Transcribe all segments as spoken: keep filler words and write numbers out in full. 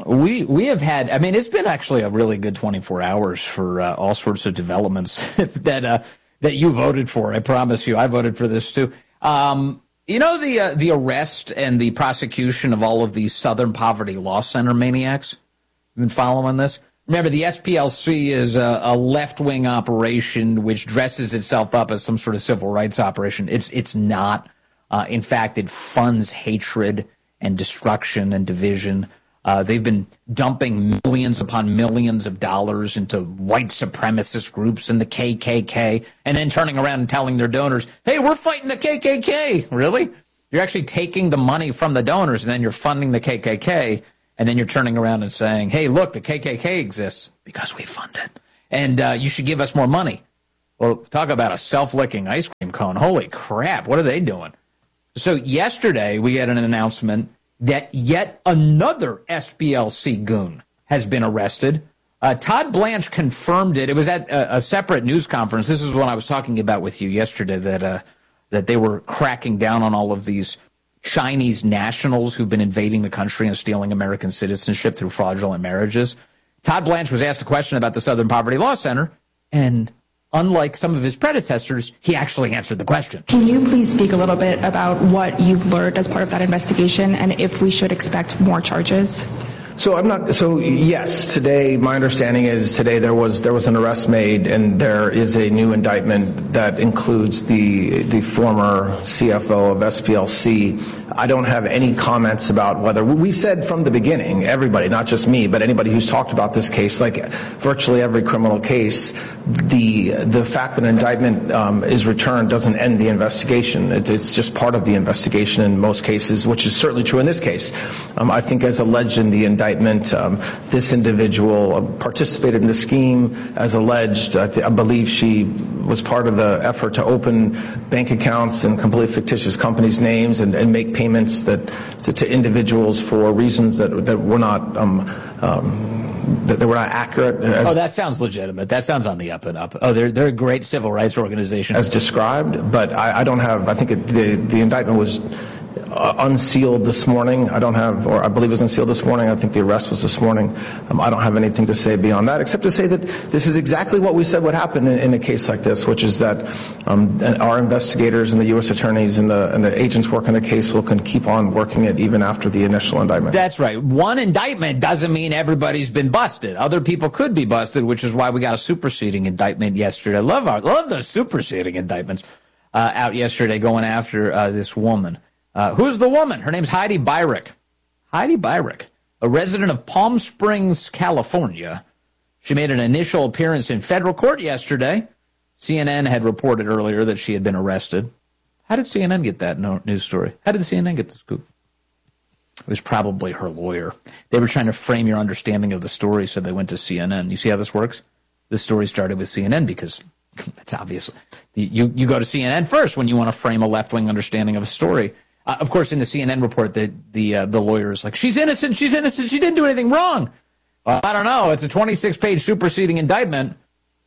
We we have had, I mean, it's been actually a really good twenty-four hours for uh, all sorts of developments that uh, that you voted for. I promise you, I voted for this too. Um, you know, the uh, the arrest and the prosecution of all of these Southern Poverty Law Center maniacs? You've been following this? Remember, the S P L C is a, a left-wing operation which dresses itself up as some sort of civil rights operation. It's, it's not. Uh, in fact, it funds hatred and destruction and division. Uh, they've been dumping millions upon millions of dollars into white supremacist groups and the K K K, and then turning around and telling their donors, hey, we're fighting the K K K. Really? You're actually taking the money from the donors, and then you're funding the K K K, and then you're turning around and saying, hey, look, the K K K exists because we fund it, and uh, you should give us more money. Well, talk about a self-licking ice cream cone. Holy crap, what are they doing? So yesterday we had an announcement that yet another S P L C goon has been arrested. Uh, Todd Blanche confirmed it. It was at a, a separate news conference. This is what I was talking about with you yesterday, that uh, that they were cracking down on all of these Chinese nationals who've been invading the country and stealing American citizenship through fraudulent marriages. Todd Blanche was asked a question about the Southern Poverty Law Center, and unlike some of his predecessors, he actually answered the question. Can you please speak a little bit about what you've learned as part of that investigation and if we should expect more charges? So I'm not. So yes, today my understanding is today there was there was an arrest made, and there is a new indictment that includes the the former C F O of S P L C. I don't have any comments about whether we've said from the beginning, everybody, not just me, but anybody who's talked about this case, like virtually every criminal case, the the fact that an indictment um, is returned doesn't end the investigation. It, it's just part of the investigation in most cases, which is certainly true in this case. Um, I think, as alleged in the indictment. Um, this individual participated in the scheme as alleged. I, th- I believe she was part of the effort to open bank accounts in completely fictitious companies' names and, and make payments that to, to individuals for reasons that that were not um, um, that, that were not accurate. As, oh, that sounds legitimate. That sounds on the up and up. Oh, they're they're a great civil rights organization as described. But I, I don't have. I think it, the the indictment was Uh, unsealed this morning. I don't have, or I believe it was unsealed this morning. I think the arrest was this morning. Um, I don't have anything to say beyond that, except to say that this is exactly what we said would happen in, in a case like this, which is that um, our investigators and the U S attorneys and the and the agents working the case will can keep on working it even after the initial indictment. That's right. One indictment doesn't mean everybody's been busted. Other people could be busted, which is why we got a superseding indictment yesterday. I love our love those superseding indictments uh, out yesterday going after uh, this woman. Uh, who's the woman? Her name's Heidi Beirich. Heidi Beirich, a resident of Palm Springs, California. She made an initial appearance in federal court yesterday. C N N had reported earlier that she had been arrested. How did C N N get that news story? How did C N N get the scoop? It was probably her lawyer. They were trying to frame your understanding of the story, so they went to C N N. You see how this works? This story started with C N N because it's obvious. You, you go to C N N first when you want to frame a left-wing understanding of a story. Uh, of course, in the C N N report, the the uh, the lawyer is like, she's innocent, she's innocent, she didn't do anything wrong. Well, I don't know. It's a twenty-six page superseding indictment,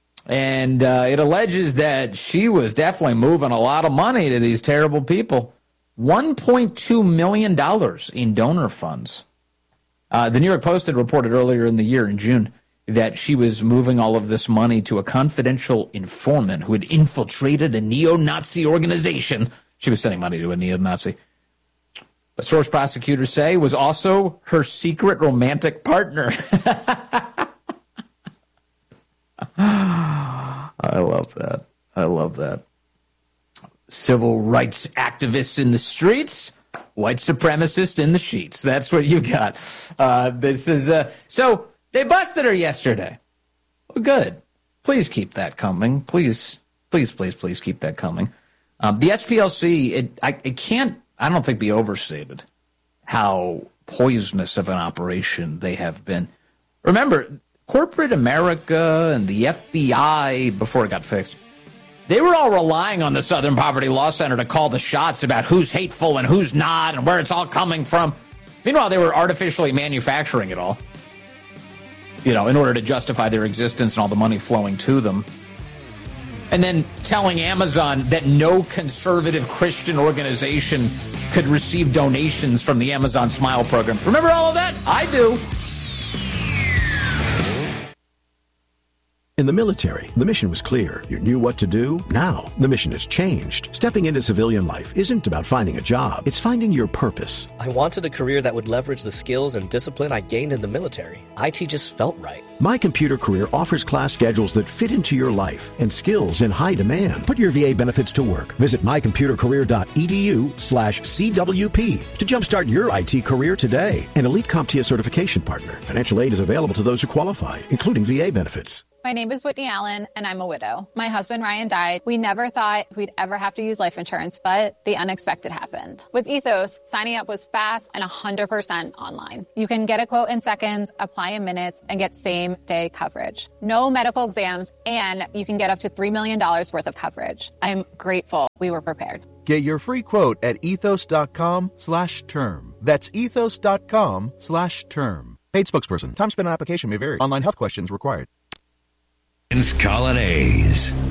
and uh, it alleges that she was definitely moving a lot of money to these terrible people. one point two million dollars in donor funds. Uh, the New York Post had reported earlier in the year, in June, that she was moving all of this money to a confidential informant who had infiltrated a neo-Nazi organization. She was sending money to a neo-Nazi. A source prosecutors say was also her secret romantic partner. I love that. I love that. Civil rights activists in the streets, white supremacists in the sheets. That's what you got. Uh, this is uh, so they busted her yesterday. Well, good. Please keep that coming. Please, please, please, please keep that coming. Um, the S P L C, it, I, it can't, I don't think, be overstated how poisonous of an operation they have been. Remember, corporate America and the F B I, before it got fixed, they were all relying on the Southern Poverty Law Center to call the shots about who's hateful and who's not and where it's all coming from. Meanwhile, they were artificially manufacturing it all, you know, in order to justify their existence and all the money flowing to them. And then telling Amazon that no conservative Christian organization could receive donations from the Amazon Smile program. Remember all of that? I do. In the military, the mission was clear. You knew what to do. Now, the mission has changed. Stepping into civilian life isn't about finding a job. It's finding your purpose. I wanted a career that would leverage the skills and discipline I gained in the military. I T just felt right. My Computer Career offers class schedules that fit into your life and skills in high demand. Put your V A benefits to work. Visit mycomputercareer.edu slash CWP to jumpstart your I T career today. An Elite CompTIA certification partner. Financial aid is available to those who qualify, including V A benefits. My name is Whitney Allen, and I'm a widow. My husband, Ryan, died. We never thought we'd ever have to use life insurance, but the unexpected happened. With Ethos, signing up was fast and one hundred percent online. You can get a quote in seconds, apply in minutes, and get same-day coverage. No medical exams, and you can get up to three million dollars worth of coverage. I'm grateful we were prepared. Get your free quote at ethos.com slash term. That's ethos.com slash term. Paid spokesperson. Time spent on application may vary. Online health questions required. Vince Colonnese.